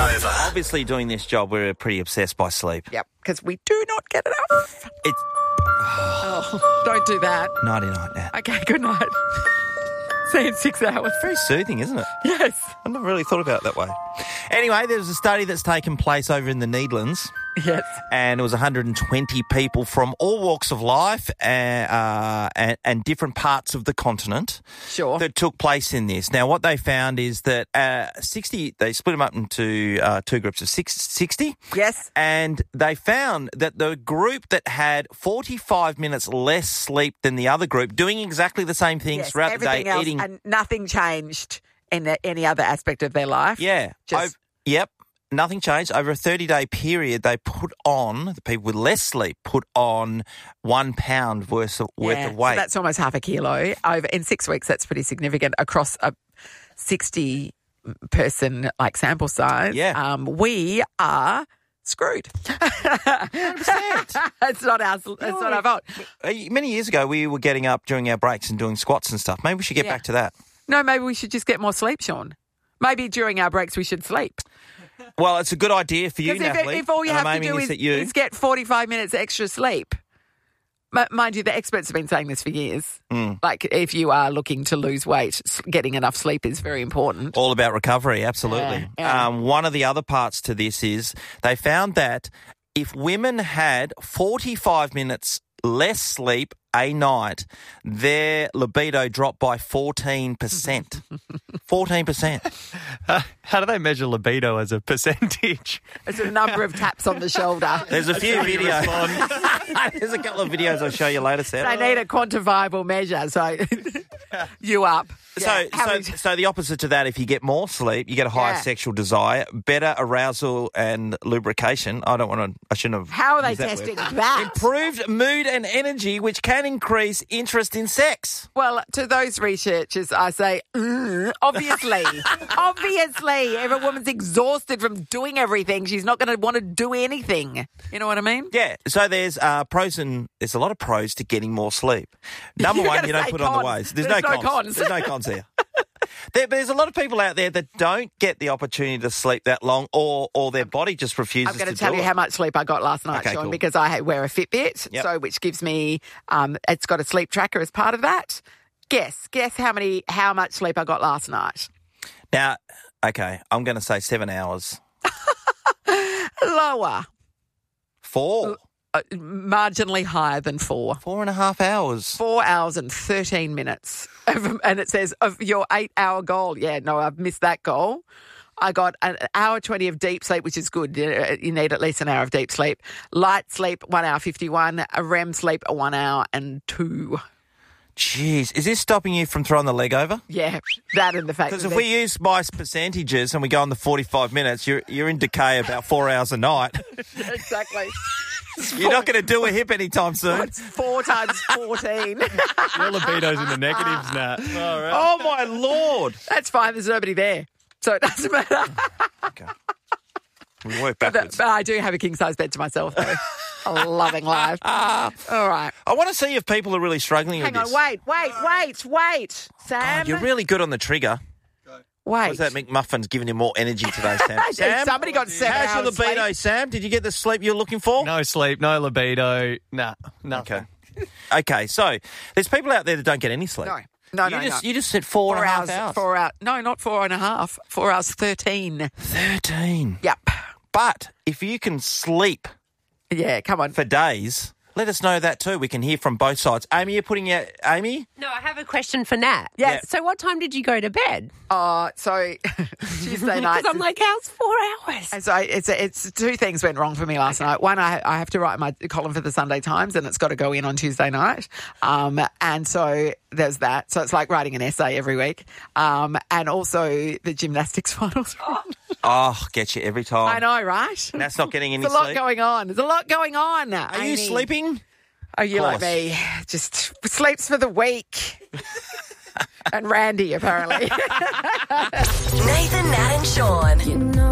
Nova. Obviously, doing this job, we're pretty obsessed by sleep. Yep, because we do not get enough. It's Don't do that. nighty-night now. Okay, good night. See you in 6 hours. Very soothing, isn't it? Yes. I've never really thought about it that way. Anyway, there's a study that's taken place over in the Netherlands. Yes. And it was 120 people from all walks of life and different parts of the continent Sure. that took place in this. Now, what they found is that 60, they split them up into two groups of 60. Yes. And they found that the group that had 45 minutes less sleep than the other group, doing exactly the same things Yes, throughout the everything day, else, eating. and nothing changed in any other aspect of their life. Yeah. Just- Yep. Nothing changed. Over a 30-day period, they put on, the people with less sleep, put on 1 pound worth of weight. So that's almost half a kilo. In 6 weeks, that's pretty significant across a 60-person sample size. Yeah. We are screwed. 100%. It's not our fault. Many years ago, we were getting up during our breaks and doing squats and stuff. Maybe we should get back to that. No, maybe we should just get more sleep, Sean. Maybe during our breaks we should sleep. Well, it's a good idea for you, Because Natalie. if all you and have I'm to do aiming this at you. is get 45 minutes extra sleep. Mind you, the experts have been saying this for years. Like, if you are looking to lose weight, getting enough sleep is very important. All about recovery, absolutely. Yeah. One of the other parts to this is they found that if women had 45 minutes less sleep a night, their libido dropped by 14%. 14%. How do they measure libido as a percentage? It's a number of taps on the shoulder. There's a few videos. There's a couple of videos I'll show you later, Sarah. They need a quantifiable measure, so you up. Yeah. So the opposite to that, if you get more sleep, you get a higher Yeah. sexual desire, better arousal and lubrication. I shouldn't have. How are they used that testing word. that? Improved mood and energy, which can increase interest in sex. Well, to those researchers, I say, obviously. Obviously. If a woman's exhausted from doing everything, she's not going to want to do anything. You know what I mean? Yeah, so there's pros and there's a lot of pros to getting more sleep. Number You're one, gonna you don't say put on the cons. ways. There's There's no no cons. cons. There's no cons here. But there's a lot of people out there that don't get the opportunity to sleep that long, or their body just refuses I'm going to to tell do you it. how much sleep I got last night, Okay, Sean, cool. because I wear a Fitbit, Yep. which gives me, it's got a sleep tracker as part of that. Guess how much sleep I got last night. Now, okay, I'm going to say 7 hours. Lower. 4. Marginally higher than 4. 4.5 hours. 4 hours and 13 minutes. And it says, of your 8-hour goal. Yeah, no, I've missed that goal. I got an hour 20 of deep sleep, which is good. You need at least an hour of deep sleep. Light sleep, 1 hour 51. A REM sleep, 1 hour and 2. Jeez, is this stopping you from throwing the leg over? Yeah, that and the fact Because that if we use my percentages and we go on the 45 minutes, you're in decay about 4 hours a night. exactly. You're not going to do a hip anytime soon. It's 4 times 14. Your libido's in the negatives, Nat. All right. Oh, my Lord. That's fine. There's nobody there. So it doesn't matter. Okay. We work backwards. But I do have a king-size bed to myself, though. A loving life. All right. I want to see if people are really struggling Hang with on. this. Wait. Sam. God, you're really good on the trigger. Wait. Was that McMuffin's giving you more energy today, Sam? Sam, Somebody got 7 how's your hours libido, sleep. Sam? Did you get the sleep you're looking for? No sleep, no libido, nah, nothing. Okay, so there's people out there that don't get any sleep. No. You just said 4.5 hours. 4 hours. No, not 4.5. 4 hours 13. 13. Yep. But if you can sleep Yeah, come on. for days, let us know that too. We can hear from both sides. Amy, you're putting out... Amy? No, I have a question for Nat. Yes. So what time did you go to bed? So Tuesday night. Because I'm like, how's 4 hours? And so it's two things went wrong for me last night. One, I have to write my column for the Sunday Times, and it's got to go in on Tuesday night. And so there's that. So it's like writing an essay every week. And also the gymnastics finals. Oh, get you every time. I know, right? That's not getting any There's a lot sleep. going on. There's a lot going on. Are you sleeping? Are you like course. me? Just sleeps for the week. And Randy, apparently. Nathan, Nat and Sean.